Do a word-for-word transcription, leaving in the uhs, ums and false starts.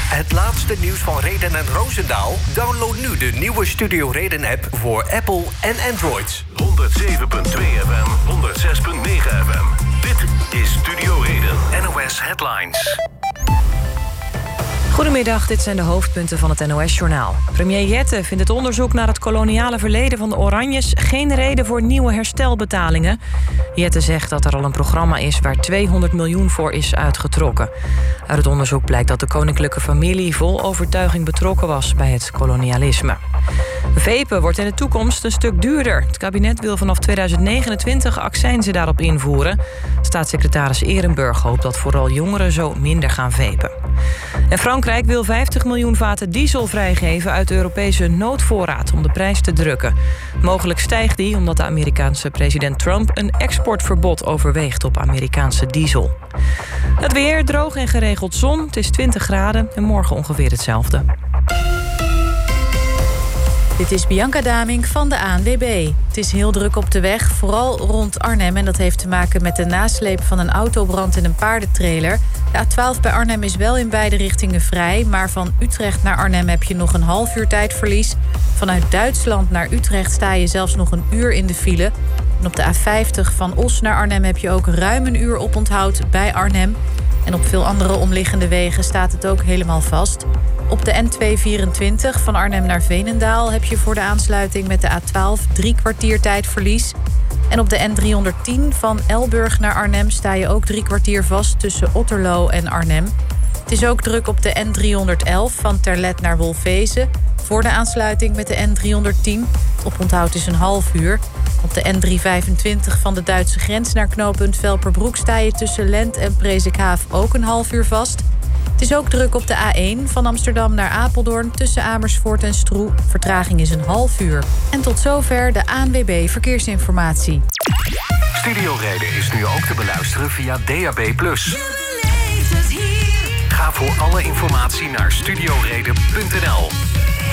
Het laatste nieuws van Reden en Roosendaal? Download nu de nieuwe Studio Reden-app voor Apple en Android. honderdzeven komma twee F M, honderdzes komma negen F M. Dit is Studio Reden, N O S Headlines. Goedemiddag, dit zijn de hoofdpunten van het N O S-journaal. Premier Jette vindt het onderzoek naar het koloniale verleden van de Oranjes geen reden voor nieuwe herstelbetalingen. Jette zegt dat er al een programma is waar tweehonderd miljoen voor is uitgetrokken. Uit het onderzoek blijkt dat de koninklijke familie vol overtuiging betrokken was bij het kolonialisme. Vapen wordt in de toekomst een stuk duurder. Het kabinet wil vanaf tweeduizend negenentwintig accijnzen daarop invoeren. Staatssecretaris Ehrenburg hoopt dat vooral jongeren zo minder gaan vapen. En Frankrijk wil vijftig miljoen vaten diesel vrijgeven uit de Europese noodvoorraad om de prijs te drukken. Mogelijk stijgt die omdat de Amerikaanse president Trump een exportverbod overweegt op Amerikaanse diesel. Het weer, droog en geregeld zon. Het is twintig graden en morgen ongeveer hetzelfde. Dit is Bianca Damink van de A N W B. Het is heel druk op de weg, vooral rond Arnhem. En dat heeft te maken met de nasleep van een autobrand in een paardentrailer. De A twaalf bij Arnhem is wel in beide richtingen vrij. Maar van Utrecht naar Arnhem heb je nog een half uur tijdverlies. Vanuit Duitsland naar Utrecht sta je zelfs nog een uur in de file. En op de A vijftig van Os naar Arnhem heb je ook ruim een uur oponthoud bij Arnhem. En op veel andere omliggende wegen staat het ook helemaal vast. Op de N tweehonderdvierentwintig van Arnhem naar Veenendaal heb je voor de aansluiting met de A twaalf drie kwartier tijdverlies. En op de N driehonderdtien van Elburg naar Arnhem sta je ook drie kwartier vast tussen Otterlo en Arnhem. Het is ook druk op de N driehonderdelf van Terlet naar Wolfezen voor de aansluiting met de N driehonderdtien. Het oponthoud is een half uur. Op de N driehonderdvijfentwintig van de Duitse grens naar knooppunt Velperbroek sta je tussen Lent en Presikhaaf ook een half uur vast. Het is ook druk op de A één van Amsterdam naar Apeldoorn tussen Amersfoort en Stroe. Vertraging is een half uur. En tot zover de A N W B Verkeersinformatie. Studio Reden is nu ook te beluisteren via D A B plus. Ga voor alle informatie naar studioreden punt n l.